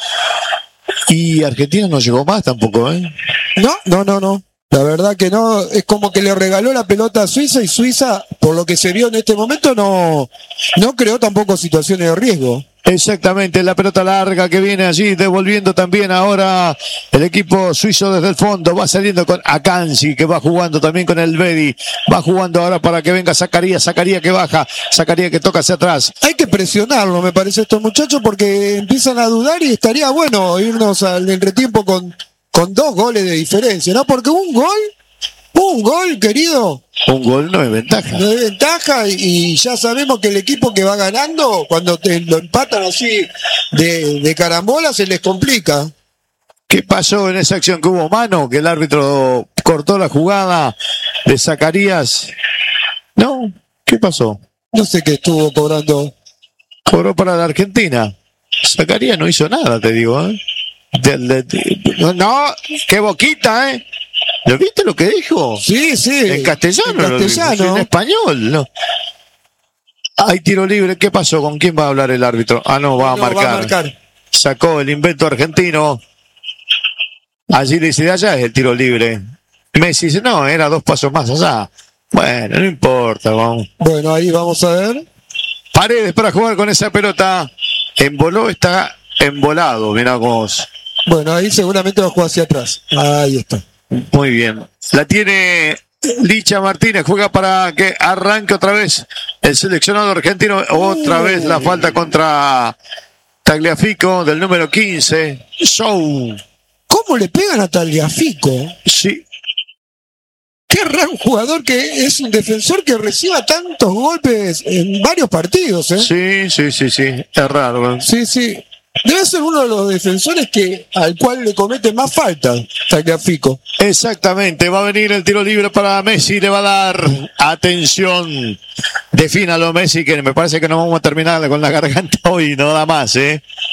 Y Argentina no llegó más tampoco, ¿eh? No, no, no, no. La verdad que no. Es como que le regaló la pelota a Suiza y Suiza, por lo que se vio en este momento, no, no creó tampoco situaciones de riesgo. Exactamente, la pelota larga que viene allí, devolviendo también ahora el equipo suizo desde el fondo, va saliendo con Akanji, que va jugando también con el Bedi, va jugando ahora para que venga Zacarías, Zacarías que baja, Zacarías que toca hacia atrás. Hay que presionarlo, me parece, estos muchachos, porque empiezan a dudar y estaría bueno irnos al entretiempo con, con dos goles de diferencia, ¿no? Porque un gol, un gol, querido, Un gol no es ventaja. no es ventaja y, y ya sabemos que el equipo que va ganando, cuando te lo empatan así de, de carambola, se les complica. ¿Qué pasó en esa acción que hubo mano? Que el árbitro cortó la jugada de Zacarías. No, ¿qué pasó? No sé qué estuvo cobrando. Cobró para la Argentina. Zacarías no hizo nada, te digo, ¿eh? De- de- de- no, no, qué boquita, ¿eh? ¿Lo viste lo que dijo? Sí, sí. En castellano, En lo dijo, castellano. en español, no. Hay tiro libre, ¿qué pasó? ¿Con quién va a hablar el árbitro? Ah, no, va a No, marcar. va a marcar. Sacó el invento argentino. Allí dice, de allá es el tiro libre. Messi dice, no, era dos pasos más allá. Bueno, no importa, vamos. Bueno, ahí vamos a ver. Paredes para jugar con esa pelota. Emboló, está embolado, mirá vos. Bueno, ahí seguramente va a jugar hacia atrás. Ahí está. Muy bien. La tiene Licha Martínez, juega para que arranque otra vez el seleccionado argentino. Otra vez la falta contra Tagliafico del número quince. Show. ¿Cómo le pegan a Tagliafico? Sí, Qué raro jugador que es un defensor que reciba tantos golpes en varios partidos, ¿eh? sí, sí, sí, sí. Es raro. Sí, sí. Debe ser uno de los defensores que al cual le comete más faltas Tagliafico. Exactamente. Va a venir el tiro libre para Messi. Le va a dar atención. Defínalo, Messi, que me parece que no vamos a terminar con la garganta hoy. No da más, ¿eh?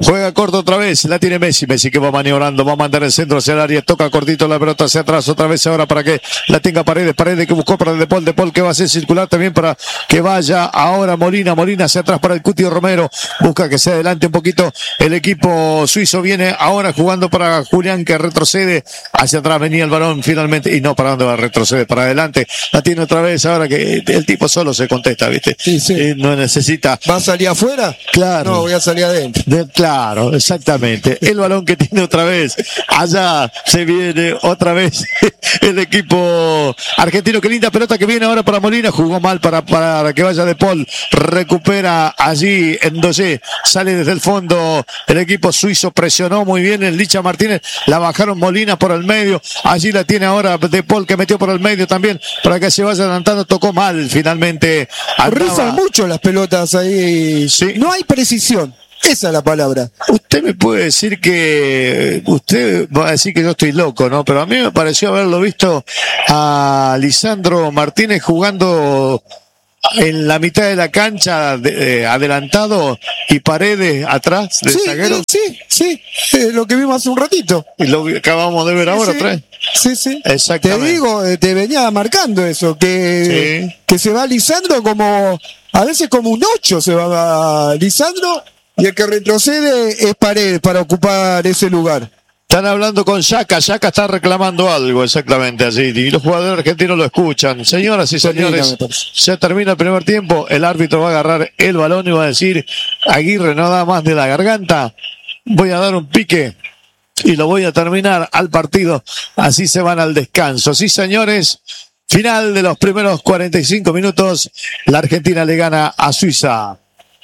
Juega corto otra vez, la tiene Messi, Messi que va maniobrando, va a mandar el centro hacia el área, toca cortito la pelota hacia atrás, otra vez ahora para que la tenga Paredes, Paredes que buscó para el De Paul, De Paul que va a hacer circular también para que vaya ahora Molina, Molina hacia atrás para el Cuti Romero, busca que se adelante un poquito el equipo suizo, viene ahora jugando para Julián que retrocede, hacia atrás venía el balón finalmente, y no, ¿para dónde va a retroceder? Para adelante, la tiene otra vez ahora que el tipo solo se contesta, ¿viste? Sí, sí. Y no necesita. ¿Va a salir afuera? Claro. No, voy a salir adentro. De, claro, exactamente. El balón que tiene otra vez. Allá se viene otra vez el equipo argentino. Qué linda pelota que viene ahora para Molina. Jugó mal para, para que vaya De Paul. Recupera allí en Doye. Sale desde el fondo el equipo suizo. Presionó muy bien el Licha Martínez. La bajaron Molina por el medio. Allí la tiene ahora De Paul que metió por el medio también para que se vaya adelantando. Tocó mal finalmente. Rifan mucho las pelotas ahí. Sí. No hay precisión. Esa es la palabra. Usted me puede decir que, usted va a decir que yo estoy loco, ¿no? Pero a mí me pareció haberlo visto a Lisandro Martínez jugando en la mitad de la cancha, de, eh, adelantado, y Paredes atrás del Sí, zaguero. eh, sí, sí. Eh, lo que vimos hace un ratito. Y lo acabamos de ver ahora Sí, otra vez. Sí, sí. Exactamente. Te digo, eh, te venía marcando eso, que, Sí. que se va Lisandro como, a veces como un ocho se va Lisandro, y el que retrocede es Paredes para ocupar ese lugar. Están hablando con Yaka, Yaka está reclamando algo exactamente así, y los jugadores argentinos lo escuchan. Señoras y señores, se termina el primer tiempo, el árbitro va a agarrar el balón y va a decir, Aguirre no da más de la garganta, voy a dar un pique y lo voy a terminar al partido, así se van al descanso. Sí, señores, final de los primeros cuarenta y cinco minutos, la Argentina le gana a Suiza.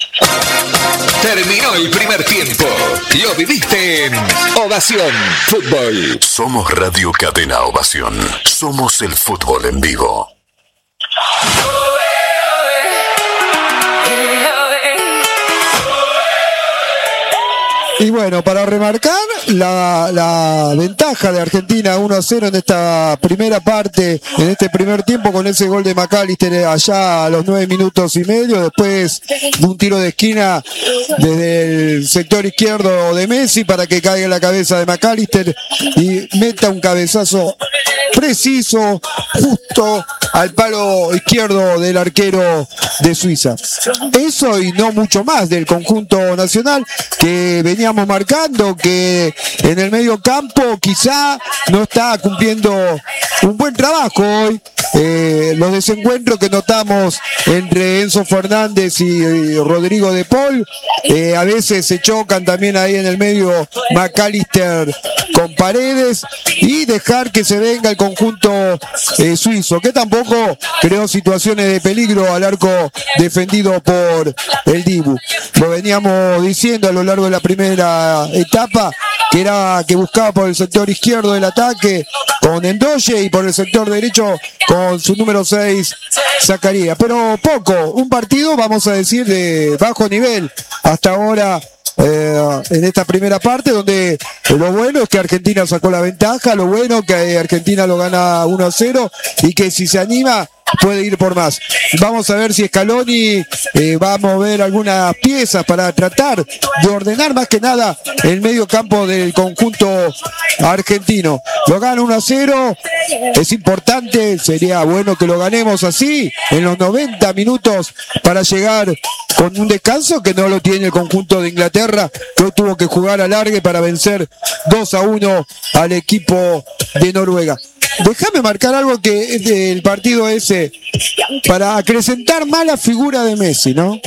Terminó el primer tiempo. Lo viviste en Ovación Fútbol. Somos Radio Cadena Ovación. Somos el fútbol en vivo. Y bueno, para remarcar la, la ventaja de Argentina uno a cero en esta primera parte, en este primer tiempo, con ese gol de McAllister allá a los nueve minutos y medio, después de un tiro de esquina desde el sector izquierdo de Messi para que caiga en la cabeza de McAllister y meta un cabezazo preciso, justo al palo izquierdo del arquero de Suiza. Eso y no mucho más del conjunto nacional que veníamos marcando, que en el medio campo quizá no está cumpliendo un buen trabajo hoy. Eh, los desencuentros que notamos entre Enzo Fernández y, y Rodrigo De Paul, eh, a veces se chocan también ahí en el medio McAllister con Paredes, y dejar que se venga el conjunto eh, suizo, que tampoco creó situaciones de peligro al arco defendido por el Dibu. Lo veníamos diciendo a lo largo de la primera etapa, que era que buscaba por el sector izquierdo del ataque con Endoye y por el sector derecho con su número seis, Zacarías. Pero poco, un partido, vamos a decir, de bajo nivel hasta ahora. Eh, en esta primera parte, donde lo bueno es que Argentina sacó la ventaja, lo bueno que Argentina lo gana uno a cero y que si se anima puede ir por más. Vamos a ver si Scaloni eh, va a mover algunas piezas para tratar de ordenar más que nada el medio campo del conjunto argentino. Lo gana uno a cero, es importante, sería bueno que lo ganemos así en los noventa minutos para llegar con un descanso que no lo tiene el conjunto de Inglaterra, que hoy tuvo que jugar a largue para vencer dos a uno al equipo de Noruega. Déjame marcar algo que del partido ese, para acrecentar más la figura de Messi, ¿no?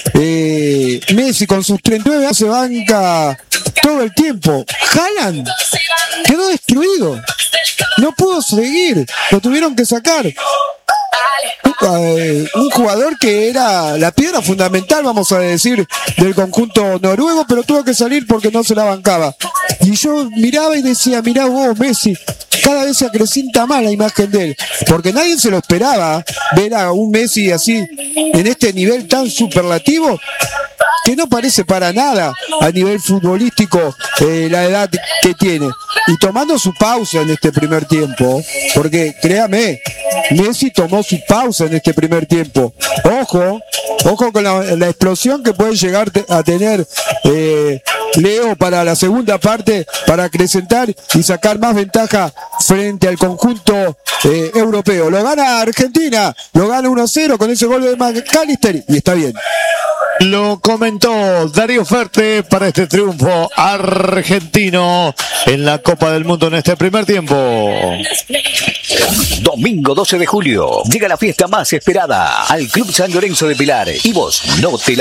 Eh, Messi con sus treinta y nueve años se banca todo el tiempo. Haaland quedó destruido, no pudo seguir, lo tuvieron que sacar. Uh, un jugador que era la piedra fundamental, vamos a decir, del conjunto noruego, pero tuvo que salir porque no se la bancaba. Y yo miraba y decía, mirá vos, Messi, cada vez se acrecienta más la imagen de él, porque nadie se lo esperaba ver a un Messi así, en este nivel tan superlativo, que no parece para nada a nivel futbolístico eh, la edad que tiene. Y tomando su pausa en este primer tiempo, porque créame, Messi tomó su pausa en este primer tiempo. Ojo, Ojo con la, la explosión que puede llegar a tener eh, Leo para la segunda parte, para acrecentar y sacar más ventaja frente al conjunto eh, europeo. Lo gana Argentina, lo gana uno a cero con ese gol de McAllister y está bien. Lo comentó Darío Ferte para este triunfo argentino en la Copa del Mundo en este primer tiempo. Domingo doce de julio llega la fiesta más esperada al Club San Lorenzo de Pilar y vos no te la